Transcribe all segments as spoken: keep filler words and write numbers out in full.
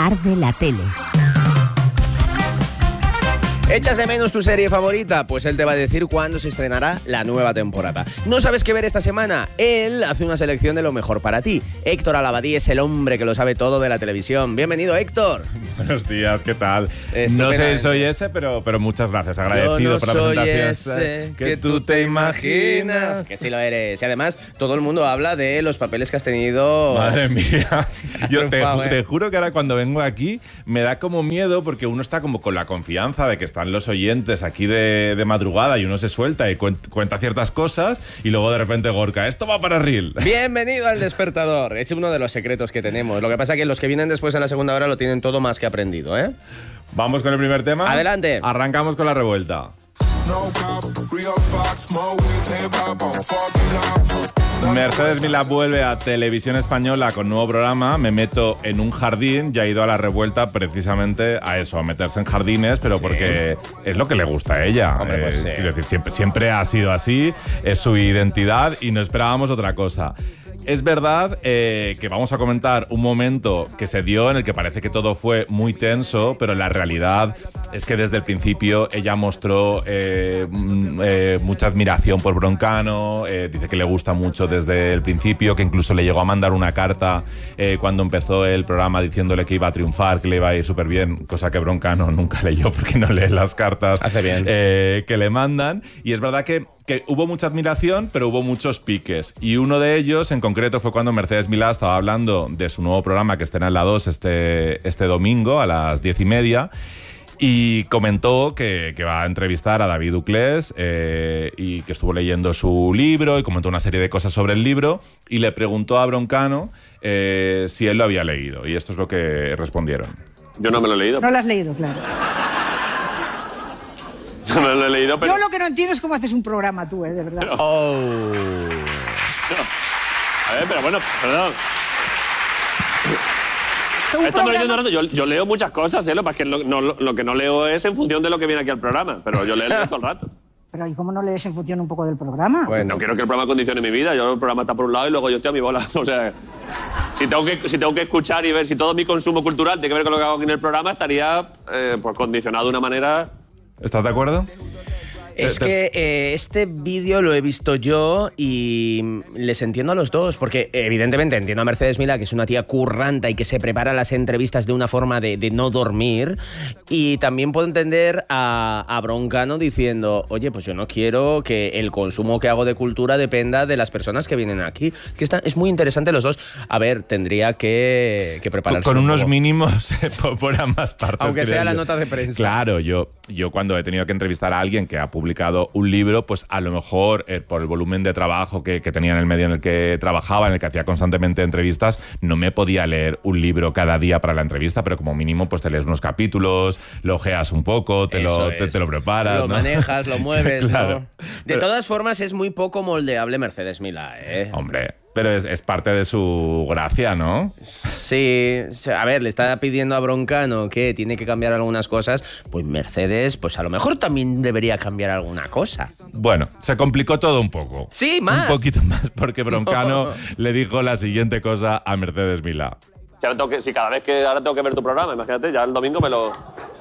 Arde la tele. ¿Echas de menos tu serie favorita? Pues él te va a decir cuándo se estrenará la nueva temporada. ¿No sabes qué ver esta semana? Él hace una selección de lo mejor para ti. Héctor Alabadí es el hombre que lo sabe todo de la televisión. Bienvenido, Héctor. Buenos días, ¿qué tal? No sé si soy ese, pero, pero muchas gracias. Agradecido Yo no por la soy presentación. ese que tú te imaginas. Que sí lo eres. Y además, todo el mundo habla de los papeles que has tenido. Madre mía. Yo te, triunfado, te eh. juro que ahora cuando vengo aquí me da como miedo porque uno está como con la confianza de que están los oyentes aquí de, de madrugada y uno se suelta y cuen- cuenta ciertas cosas y luego de repente Gorka, esto va para Reel. Bienvenido al Despertador. Es uno de los secretos que tenemos. Lo que pasa es que los que vienen después en la segunda hora lo tienen todo más que aprendido, ¿eh? Vamos con el primer tema. Adelante. Arrancamos con la revuelta. Mercedes Milá vuelve a Televisión Española con nuevo programa. Me meto en un jardín y ha ido a la revuelta precisamente a eso, a meterse en jardines, pero sí, porque es lo que le gusta a ella. Hombre, pues sí. eh, quiero decir, siempre, siempre ha sido así, es su identidad y no esperábamos otra cosa. Es verdad eh, que vamos a comentar un momento que se dio en el que parece que todo fue muy tenso, pero la realidad es que desde el principio ella mostró eh, eh, mucha admiración por Broncano, eh, dice que le gusta mucho desde el principio, que incluso le llegó a mandar una carta eh, cuando empezó el programa diciéndole que iba a triunfar, que le iba a ir súper bien, cosa que Broncano nunca leyó porque no lee las cartas. Hace bien. Eh, que le mandan. Y es verdad que que hubo mucha admiración, pero hubo muchos piques. Y uno de ellos, en concreto, fue cuando Mercedes Milá estaba hablando de su nuevo programa que estrena en la dos este, este domingo a las diez y media. Y comentó que, que va a entrevistar a David Uclés eh, y que estuvo leyendo su libro y comentó una serie de cosas sobre el libro y le preguntó a Broncano eh, si él lo había leído. Y esto es lo que respondieron. Yo no me lo he leído. No lo has leído, claro. Yo no lo he leído, pero... Yo lo que no entiendo es cómo haces un programa tú, ¿eh? De verdad. Pero... Oh. A ver, pero bueno, perdón. Un Esto me lo programa... estoy ignorando. Yo, yo leo muchas cosas, ¿eh? Lo, que lo, no, lo, lo que no leo es en función de lo que viene aquí al programa, pero yo leo todo el rato. Pero ¿y cómo no lees en función un poco del programa? Bueno. No quiero que el programa condicione mi vida. Yo el programa está por un lado y luego yo estoy a mi bola. O sea, si tengo que, si tengo que escuchar y ver si todo mi consumo cultural tiene que ver con lo que hago aquí en el programa, estaría eh, pues condicionado de una manera... ¿Estás de acuerdo? Es que eh, este vídeo lo he visto yo y les entiendo a los dos, porque evidentemente entiendo a Mercedes Milá, que es una tía curranta y que se prepara las entrevistas de una forma de, de no dormir, y también puedo entender a, a Broncano diciendo, oye, pues yo no quiero que el consumo que hago de cultura dependa de las personas que vienen aquí. Que está, es muy interesante los dos. A ver, tendría que, que prepararse Con, con un unos poco. mínimos por, por ambas partes. Aunque sea creo la yo. nota de prensa. Claro, yo, yo cuando he tenido que entrevistar a alguien que ha publicado un libro, pues a lo mejor eh, por el volumen de trabajo que, que tenía en el medio en el que trabajaba, en el que hacía constantemente entrevistas, no me podía leer un libro cada día para la entrevista, pero como mínimo pues te lees unos capítulos, lo ojeas un poco, te, lo, te, te lo preparas. Lo ¿no? manejas, lo mueves, Claro. ¿no? De Pero- todas formas, es muy poco moldeable Mercedes Milá, ¿eh? Hombre, pero es, es parte de su gracia, ¿no? Sí, a ver, le está pidiendo a Broncano que tiene que cambiar algunas cosas, pues Mercedes, pues a lo mejor también debería cambiar alguna cosa. Bueno, se complicó todo un poco. Sí, más. Un poquito más, porque Broncano le dijo la siguiente cosa a Mercedes Milá. Si, ahora tengo que, si cada vez que ahora tengo que ver tu programa, imagínate, ya el domingo me lo...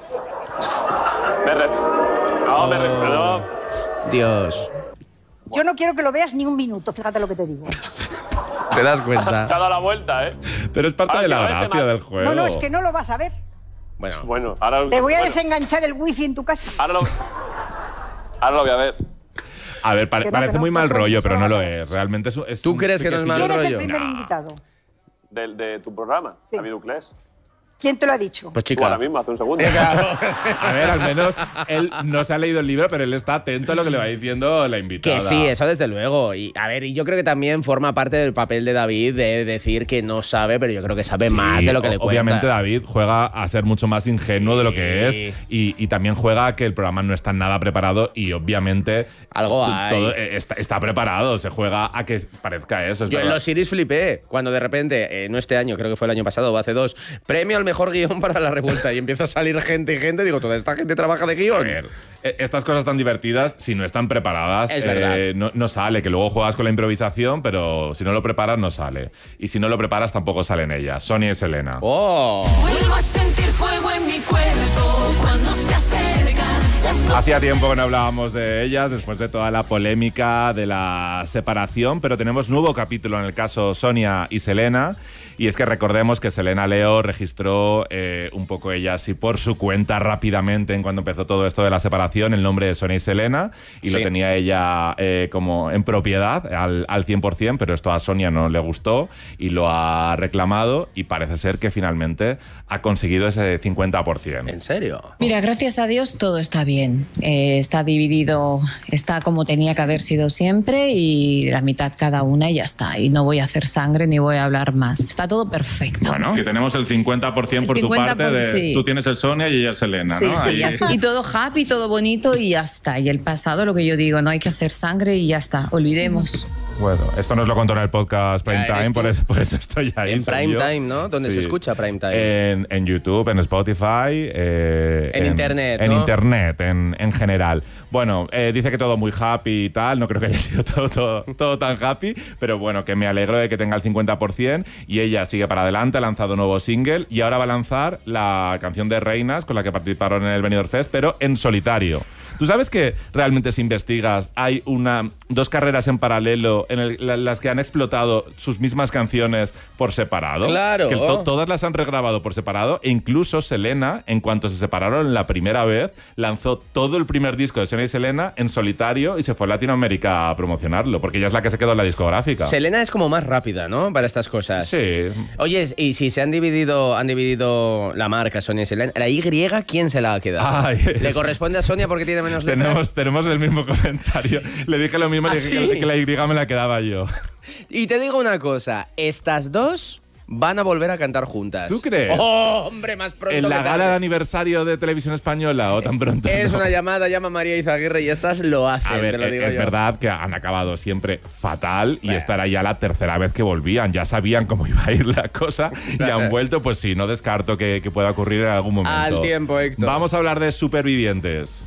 Me re... No, me re... Perdón. Dios, Yo no quiero que lo veas ni un minuto, fíjate lo que te digo. ¿te das cuenta? Se ha dado la vuelta, ¿eh? Pero es parte Ahora de sí, la a ver, te gracia mato. del juego. No, no, es que no lo vas a ver. Bueno, Bueno, ahora... Te voy a bueno, desenganchar el wifi en tu casa. ahora lo... Ahora lo voy a ver. A ver, pare- Que no, parece que no, muy que mal eso- rollo, eso pero no no vas lo a ver. es. Realmente es, es ¿Tú un crees que no es mal pequeño- ¿Quién es el rollo? primer No. invitado? De, de tu programa, Sí. David Uclés. ¿Quién te lo ha dicho? pues Tú chica. ahora mismo, hace un segundo. A ver, al menos él no se ha leído el libro, pero él está atento a lo que le va diciendo la invitada. Que sí, eso desde luego. Y a ver, y yo creo que también forma parte del papel de David de decir que no sabe, pero yo creo que sabe Sí, más de lo que le cuenta. obviamente David juega a ser mucho más ingenuo Sí. de lo que es y, y también juega a que el programa no está nada preparado y obviamente Algo t- hay. todo eh, está, está preparado, se juega a que parezca eso. Es Yo en verdad. los Series flipé cuando de repente, eh, no este año, creo que fue el año pasado o hace dos, premio al mejor guión para La Revuelta y empieza a salir gente y gente, digo, toda esta gente trabaja de guión. A ver, estas cosas tan divertidas, si no están preparadas, es eh, no, no sale, que luego juegas con la improvisación, pero si no lo preparas no sale. Y si no lo preparas tampoco salen ellas, Sonia y Selena. ¡Oh! Vuelvo a sentir fuego en mi cuerpo cuando se acercan las noches. Hacía tiempo que no hablábamos de ellas, después de toda la polémica de la separación, pero tenemos nuevo capítulo en el caso Sonia y Selena. Y es que recordemos que Selena Leo registró eh, un poco ella así por su cuenta rápidamente en cuando empezó todo esto de la separación el nombre de Sonia y Selena y sí. Lo tenía ella eh, como en propiedad al, al cien por cien, pero esto a Sonia no le gustó y lo ha reclamado y parece ser que finalmente ha conseguido ese cincuenta por cien. ¿En serio? Mira, gracias a Dios todo está bien. Eh, está dividido, está como tenía que haber sido siempre y la mitad cada una y ya está. Y no voy a hacer sangre ni voy a hablar más. Está todo perfecto. Bueno, que tenemos el cincuenta por cien por tu parte. Por, de, sí. Tú tienes el Sonia y ella el Selena, sí, ¿no? Sí, Ahí. ya está. Y todo happy, todo bonito y ya está. Y el pasado, lo que yo digo, no hay que hacer sangre y ya está. Olvidemos. Bueno, esto nos lo contó en el podcast Prime ya, Time, por eso, por eso estoy ahí. En Prime Time, ¿no? ¿Dónde sí. se escucha Prime Time? En, en YouTube, en Spotify. Eh, en, en Internet, En ¿no? Internet, en, en general. Bueno, eh, dice que todo muy happy y tal. No creo que haya sido todo, todo, todo tan happy, pero bueno, que me alegro de que tenga el cincuenta por cien y ella sigue para adelante, ha lanzado un nuevo single y ahora va a lanzar la canción de Reinas con la que participaron en el Benidorm Fest, pero en solitario. ¿Tú sabes que realmente si investigas hay una, dos carreras en paralelo en el, la, las que han explotado sus mismas canciones por separado? Claro. Que to, todas las han regrabado por separado e incluso Selena, en cuanto se separaron la primera vez, lanzó todo el primer disco de Sonia y Selena en solitario y se fue a Latinoamérica a promocionarlo, porque ella es la que se quedó en la discográfica. Selena es como más rápida, ¿no? Para estas cosas. Sí. Oye, y si se han dividido, han dividido la marca Sonia y Selena, ¿la Y quién se la ha quedado? Ay, ¿le eso. corresponde a Sonia porque tiene menos letras? Tenemos, tenemos el mismo comentario. Le dije lo mismo, ¿Ah, le dije sí? que, que la Y me la quedaba yo. Y te digo una cosa, estas dos van a volver a cantar juntas. ¿Tú crees? ¡Oh, hombre, más pronto ¿En la que gala tarde. de aniversario de Televisión Española o tan pronto? Es no? una llamada, llama a María Izaguirre y estas lo hacen, A ver, te lo digo es yo. verdad que han acabado siempre fatal y Bueno. esta era ya la tercera vez que volvían. Ya sabían cómo iba a ir la cosa y han vuelto. Pues sí, no descarto que, que pueda ocurrir en algún momento. Al tiempo, Héctor. Vamos a hablar de Supervivientes.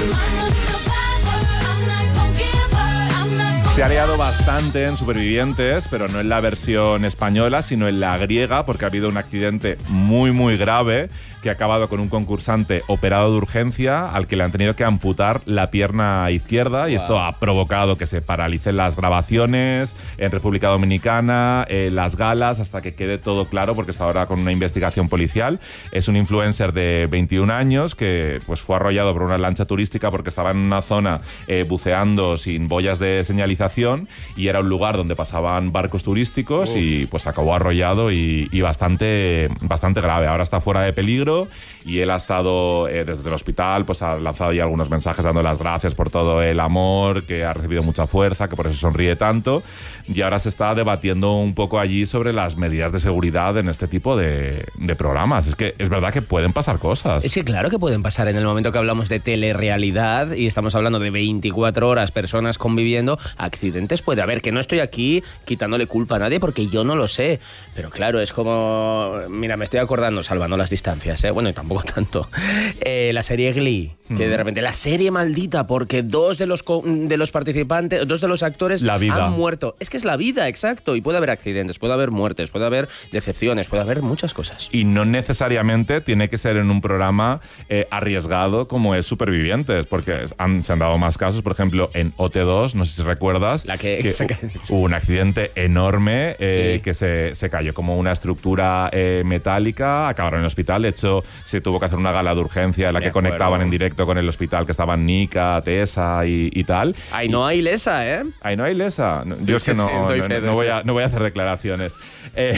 Se ha liado bastante en Supervivientes, pero no en la versión española, sino en la griega, porque ha habido un accidente muy, muy grave que ha acabado con un concursante operado de urgencia al que le han tenido que amputar la pierna izquierda. Wow. Y esto ha provocado que se paralicen las grabaciones en República Dominicana, eh, las galas, hasta que quede todo claro, porque está ahora con una investigación policial. Es un influencer de veintiún años que pues, fue arrollado por una lancha turística porque estaba en una zona eh, buceando sin boyas de señalización y era un lugar donde pasaban barcos turísticos. Uf. Y pues acabó arrollado y, y bastante, bastante grave. Ahora está fuera de peligro y él ha estado eh, desde el hospital, pues ha lanzado ya algunos mensajes dando las gracias por todo el amor, que ha recibido mucha fuerza, que por eso sonríe tanto, y ahora se está debatiendo un poco allí sobre las medidas de seguridad en este tipo de, de programas. Es que es verdad que pueden pasar cosas. Es que claro que pueden pasar en el momento que hablamos de telerrealidad y estamos hablando de veinticuatro horas, personas conviviendo, accidentes puede haber, que no estoy aquí quitándole culpa a nadie porque yo no lo sé, pero claro, es como, mira, me estoy acordando, salvando las distancias, ¿eh? Bueno, y tampoco tanto, eh, la serie Glee, que mm. de repente, la serie maldita, porque dos de los, de los participantes, dos de los actores la vida. han muerto. Es que es la vida, exacto, y puede haber accidentes, puede haber muertes, puede haber decepciones, puede haber muchas cosas. Y no necesariamente tiene que ser en un programa eh, arriesgado como es Supervivientes, porque han, se han dado más casos, por ejemplo, en O T dos, no sé si recuerdas, la que, que se hubo un accidente enorme eh, sí. que se, se cayó como una estructura eh, metálica, acabaron en el hospital. De hecho, se tuvo que hacer una gala de urgencia en la de que acuerdo. Conectaban en directo con el hospital, que estaban Nika, Tessa y, y tal. Ahí no hay lesa, ¿eh? Ahí no hay lesa. Sí, Yo es sí, que no, sí, no, no, no, voy a, no voy a hacer declaraciones. Eh,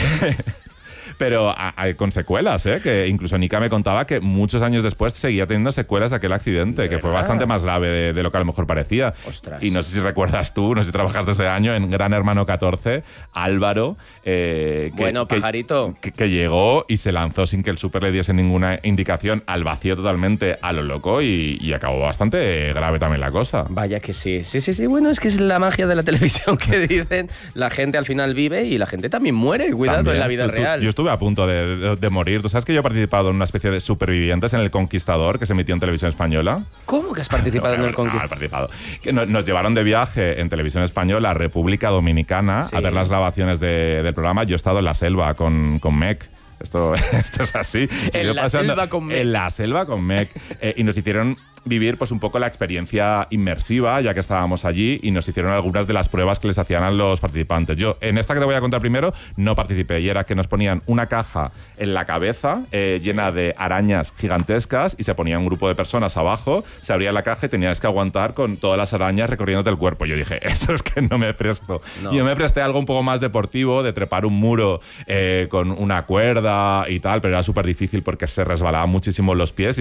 pero hay con secuelas, ¿eh? Que incluso Nika me contaba que muchos años después seguía teniendo secuelas de aquel accidente, que fue bastante más grave de, de lo que a lo mejor parecía. Ostras. Y no sé si recuerdas tú, no sé si trabajaste ese año en Gran Hermano catorce, Álvaro, eh, que, bueno, pajarito. Que, que, que llegó y se lanzó sin que el súper le diese ninguna indicación, al vacío totalmente, a lo loco, y, y acabó bastante grave también la cosa. Vaya que sí. Sí, sí, sí. Bueno, es que es la magia de la televisión que dicen. La gente al final vive y la gente también muere. Cuidado, también. En la vida tú, tú, real. Yo estuve a punto de, de, de morir. ¿Tú sabes que yo he participado en una especie de Supervivientes en El Conquistador, que se emitió en televisión española? ¿Cómo que has participado no, en El Conquistador? No, he participado. Que nos, nos llevaron de viaje en televisión española a República Dominicana sí. a ver las grabaciones de, del programa. Yo he estado en la selva con, con Mec. Esto, esto es así. En la selva con Mec. En la selva con Mec. Eh, y nos hicieron vivir pues un poco la experiencia inmersiva, ya que estábamos allí, y nos hicieron algunas de las pruebas que les hacían a los participantes. Yo, en esta que te voy a contar primero, no participé, y era que nos ponían una caja en la cabeza eh, llena de arañas gigantescas, y se ponía un grupo de personas abajo, se abría la caja y tenías que aguantar con todas las arañas recorriéndote el cuerpo. Yo dije, eso es que no me presto. No. Y yo me presté algo un poco más deportivo, de trepar un muro eh, con una cuerda y tal, pero era súper difícil porque se resbalaban muchísimo los pies.